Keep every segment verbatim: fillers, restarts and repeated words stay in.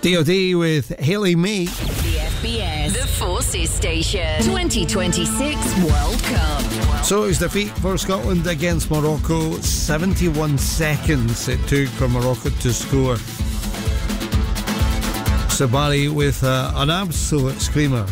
D O D with Hayley May. The F B S, the Forces Station, twenty twenty-six World Cup. So it was defeat for Scotland against Morocco. seventy-one seconds it took for Morocco to score. Sabari with uh, an absolute screamer.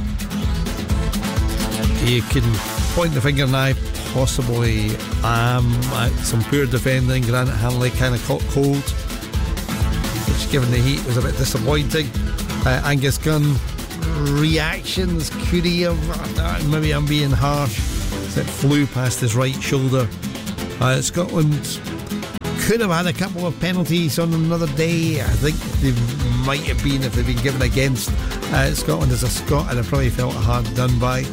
You can point the finger now, possibly um, at some poor defending. Granite Hanley kind of caught cold, which, given the heat, was a bit disappointing. Uh, Angus Gunn reactions, could he have? Uh, maybe I'm being harsh. It flew past his right shoulder. Uh, Scotland could have had a couple of penalties on another day. I think they might have been if they'd been given against uh, Scotland as a Scot, and I probably felt hard done by.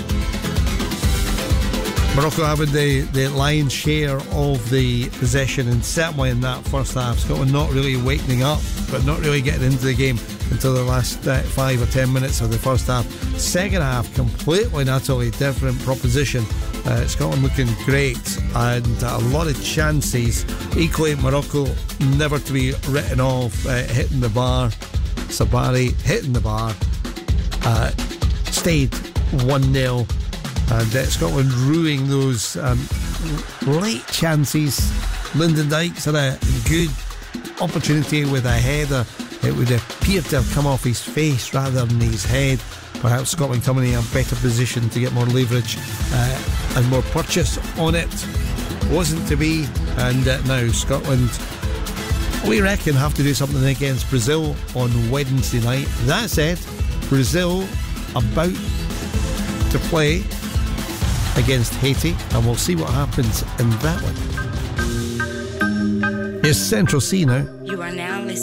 Morocco having the, the lion's share of the possession, and certainly in that first half. Scotland not really wakening up, but not really getting into the game until the last uh, five or ten minutes of the first half. Second half, completely and utterly different proposition. Uh, Scotland looking great, and uh, a lot of chances. Equally, Morocco never to be written off, uh, hitting the bar. Sabari hitting the bar. Uh, stayed one nil. And uh, Scotland ruining those um, late chances. Lyndon Dykes had a good opportunity with a header. It would appear to have come off his face rather than his head. Perhaps Scotland coming in a better position to get more leverage uh, and more purchase on it. Wasn't to be, and uh, now Scotland, we reckon, have to do something against Brazil on Wednesday night. That said, Brazil about to play against Haiti, and we'll see what happens in that one. It's Central C now. You are now